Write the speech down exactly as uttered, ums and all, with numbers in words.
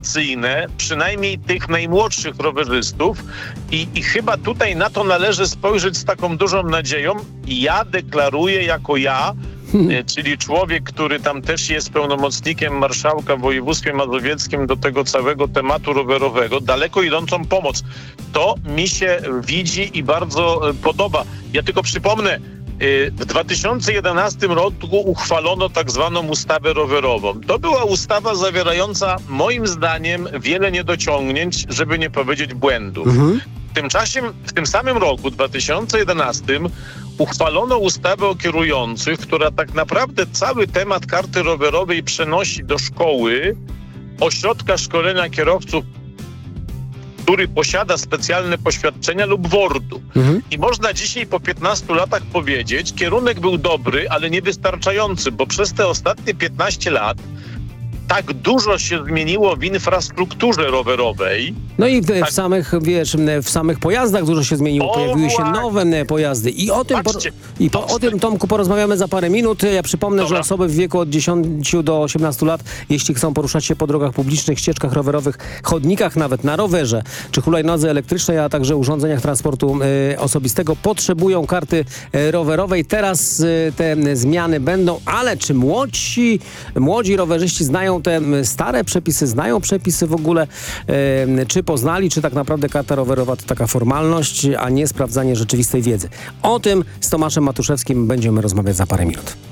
edukacyjne, przynajmniej tych najmłodszych rowerzystów i, i chyba tutaj na to należy spojrzeć z taką dużą nadzieją. Ja deklaruję jako ja, Hmm. czyli człowiek, który tam też jest pełnomocnikiem marszałka w województwie mazowieckim do tego całego tematu rowerowego, daleko idącą pomoc. To mi się widzi i bardzo podoba. Ja tylko przypomnę, w dwa tysiące jedenastym roku uchwalono tak zwaną ustawę rowerową. To była ustawa zawierająca moim zdaniem wiele niedociągnięć, żeby nie powiedzieć błędów. Mhm. Tymczasem w tym samym roku, dwa tysiące jedenastym, uchwalono ustawę o kierujących, która tak naprawdę cały temat karty rowerowej przenosi do szkoły, ośrodka szkolenia kierowców, który posiada specjalne poświadczenia lub wordu. Mhm. I można dzisiaj po piętnastu latach powiedzieć, kierunek był dobry, ale niewystarczający, bo przez te ostatnie piętnaście lat tak dużo się zmieniło w infrastrukturze rowerowej. No i w, tak. w samych, wiesz, w samych pojazdach dużo się zmieniło. O, Pojawiły się właśnie. nowe pojazdy. I o tym, po, i po, o tym, Tomku, porozmawiamy za parę minut. Ja przypomnę, Dobra. że osoby w wieku od dziesięciu do osiemnastu lat, jeśli chcą poruszać się po drogach publicznych, ścieżkach rowerowych, chodnikach, nawet na rowerze, czy hulajnodze elektrycznej, a także urządzeniach transportu y, osobistego, potrzebują karty y, rowerowej. Teraz y, te zmiany będą, ale czy młodzi, młodzi rowerzyści znają te stare przepisy, znają przepisy w ogóle, e, czy poznali, czy tak naprawdę karta rowerowa to taka formalność, a nie sprawdzanie rzeczywistej wiedzy. O tym z Tomaszem Matuszewskim będziemy rozmawiać za parę minut.